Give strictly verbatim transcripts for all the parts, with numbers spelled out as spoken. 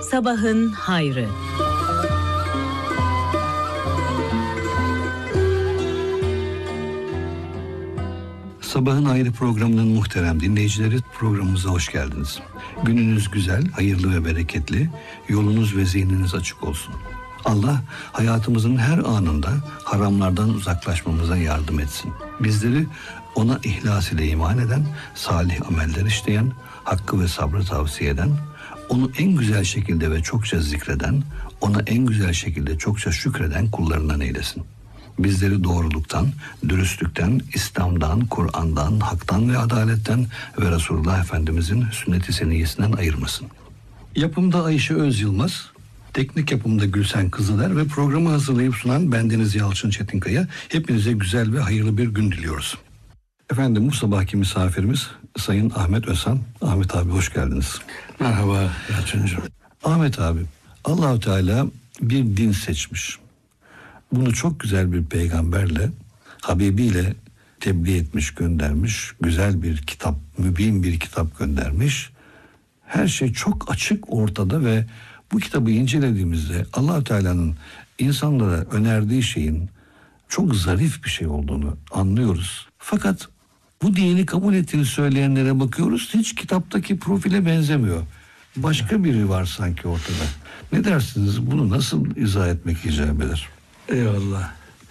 Sabahın hayrı. Sabahın Hayrı programının muhterem dinleyicileri, programımıza hoş geldiniz. Gününüz güzel, hayırlı ve bereketli, yolunuz ve zihniniz açık olsun. Allah hayatımızın her anında haramlardan uzaklaşmamıza yardım etsin. Bizleri ona ihlas ile iman eden, salih ameller işleyen, hakkı ve sabrı tavsiye eden, onu en güzel şekilde ve çokça zikreden, ona en güzel şekilde çokça şükreden kullarından eylesin. Bizleri doğruluktan, dürüstlükten, İslam'dan, Kur'an'dan, haktan ve adaletten ve Resulullah Efendimizin sünnet-i seniyyesinden ayırmasın. Yapımda Ayşe Öz Yılmaz, teknik yapımda Gülsen Kızıler ve programı hazırlayıp sunan bendeniz Yalçın Çetinkaya. Hepinize güzel ve hayırlı bir gün diliyoruz. Efendim, bu sabahki misafirimiz Sayın Ahmet Özhan. Ahmet abi hoş geldiniz. Merhaba Yalçıncığım. Ahmet abi, Allah-u Teala bir din seçmiş. Bunu çok güzel bir peygamberle, Habibiyle tebliğ etmiş, göndermiş. Güzel bir kitap, mübin bir kitap göndermiş. Her şey çok açık ortada ve bu kitabı incelediğimizde Allah-u Teala'nın insanlara önerdiği şeyin çok zarif bir şey olduğunu anlıyoruz. Fakat bu dini kabul ettiğini söyleyenlere bakıyoruz, hiç kitaptaki profile benzemiyor. Başka biri var sanki ortada. Ne dersiniz? Bunu nasıl izah etmek icap eder? Eyvallah.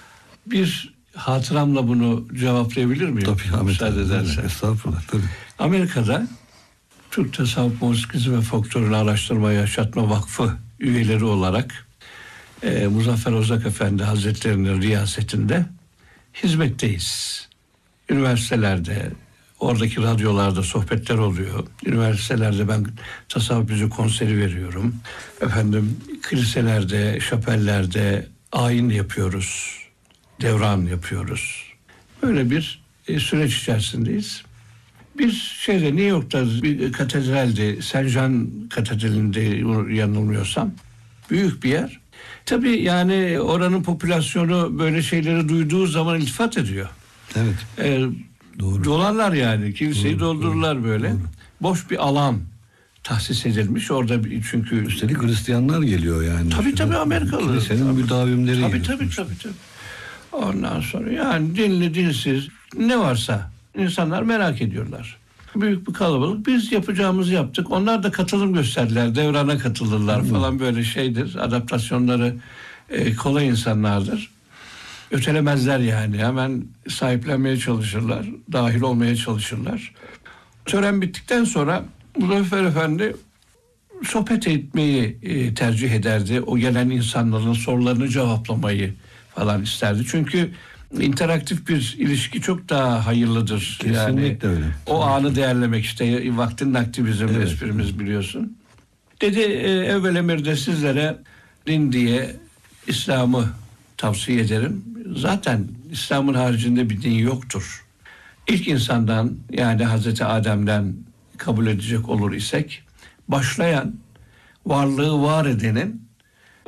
Bir hatıramla bunu cevaplayabilir miyim? Tabii Ahmet. Müsaade edersen. Estağfurullah tabii. Amerika'da Türk Tasavvuf Musikisi ve Folklorunu Araştırma Yaşatma Vakfı üyeleri olarak e, Muzaffer Ozak Efendi Hazretleri'nin riyasetinde hizmetteyiz. Üniversitelerde, oradaki radyolarda sohbetler oluyor. Üniversitelerde ben tasavvuf müziği konseri veriyorum. Efendim kiliselerde, şapellerde ayin yapıyoruz. Devran yapıyoruz. Böyle bir e, süreç içerisindeyiz. Bir şeyde New York'ta bir katedralde, Saint John Katedrali'nde yanılmıyorsam, büyük bir yer. Tabii yani oranın popülasyonu böyle şeyleri duyduğu zaman iltifat ediyor. Evet. Ee, Doğru. Dolarlar yani. Kiliseyi Doğru, doldururlar doğru, böyle. doğru. Boş bir alan tahsis edilmiş. Orada bir, çünkü... Üstelik Hristiyanlar geliyor yani. Tabii tabii Amerikalı. Kilisenin müdavimleri Tabii geliyor. tabii tabii tabii. Ondan sonra yani dinli dinsiz ne varsa insanlar merak ediyorlar. Büyük bir kalabalık. Biz yapacağımızı yaptık. Onlar da katılım gösterdiler. Devrana katılırlar hmm. falan, böyle şeydir. Adaptasyonları e, kolay insanlardır. Ötelemezler yani. Hemen sahiplenmeye çalışırlar. Dahil olmaya çalışırlar. Tören bittikten sonra Muzaffer Efendi sohbet etmeyi e, tercih ederdi. O gelen insanların sorularını cevaplamayı falan isterdi. Çünkü interaktif bir ilişki çok daha hayırlıdır. Kesinlikle yani öyle. O anı değerlemek, işte vaktinin nakdi bizim evet, esprimiz evet. biliyorsun. Dedi e, evvel emirde sizlere din diye İslam'ı tavsiye ederim. Zaten İslam'ın haricinde bir din yoktur. İlk insandan, yani Hazreti Adem'den kabul edecek olur isek, başlayan, varlığı var edenin